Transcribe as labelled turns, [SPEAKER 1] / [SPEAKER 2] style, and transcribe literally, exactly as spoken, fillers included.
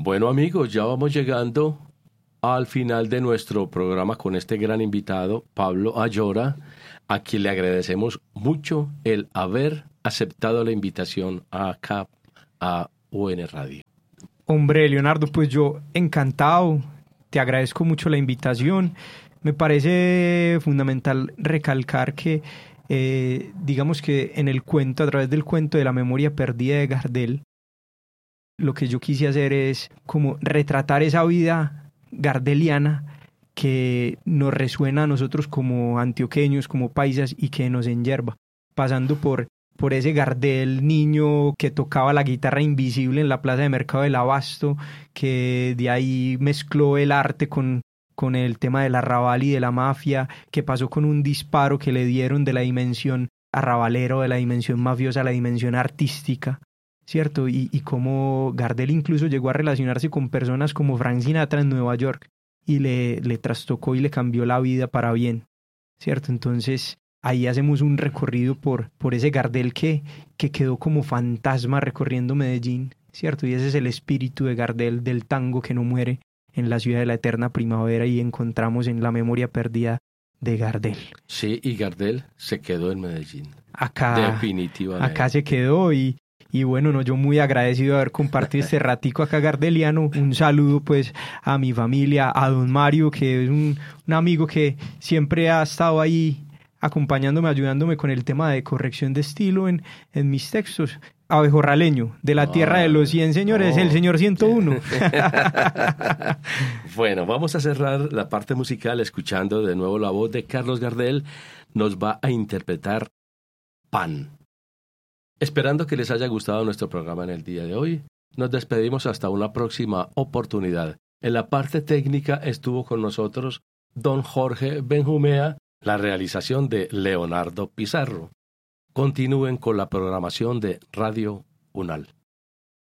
[SPEAKER 1] Bueno, amigos, ya vamos llegando al final de nuestro programa con este gran invitado, Pablo Ayora, a quien le agradecemos mucho el haber aceptado la invitación acá a U N Radio.
[SPEAKER 2] Hombre, Leonardo, pues yo encantado, te agradezco mucho la invitación. Me parece fundamental recalcar que, eh, digamos que en el cuento, a través del cuento de la memoria perdida de Gardel, lo que yo quise hacer es como retratar esa vida gardeliana que nos resuena a nosotros como antioqueños, como paisas y que nos enyerba, pasando por, por ese Gardel niño que tocaba la guitarra invisible en la plaza de Mercado del Abasto, que de ahí mezcló el arte con, con el tema del arrabal y de la mafia, que pasó con un disparo que le dieron de la dimensión arrabalero, de la dimensión mafiosa a la dimensión artística, ¿cierto? Y, y cómo Gardel incluso llegó a relacionarse con personas como Frank Sinatra en Nueva York y le, le trastocó y le cambió la vida para bien, ¿cierto? Entonces ahí hacemos un recorrido por, por ese Gardel que, que quedó como fantasma recorriendo Medellín, ¿cierto? Y ese es el espíritu de Gardel, del tango que no muere en la ciudad de la eterna primavera, y encontramos en la memoria perdida de Gardel.
[SPEAKER 1] Sí, y Gardel se quedó en Medellín.
[SPEAKER 2] Acá,
[SPEAKER 1] definitivamente.
[SPEAKER 2] Acá se quedó y Y bueno, no, yo muy agradecido de haber compartido este ratico acá gardeliano. Un saludo pues a mi familia, a don Mario, que es un, un amigo que siempre ha estado ahí acompañándome, ayudándome con el tema de corrección de estilo en, en mis textos. Abejorraleño, de la tierra de los cien señores, oh, el señor ciento uno.
[SPEAKER 1] Bueno, vamos a cerrar la parte musical escuchando de nuevo la voz de Carlos Gardel. Nos va a interpretar Pan. Esperando que les haya gustado nuestro programa en el día de hoy, nos despedimos hasta una próxima oportunidad. En la parte técnica estuvo con nosotros don Jorge Benjumea, la realización de Leonardo Pizarro. Continúen con la programación de Radio UNAL.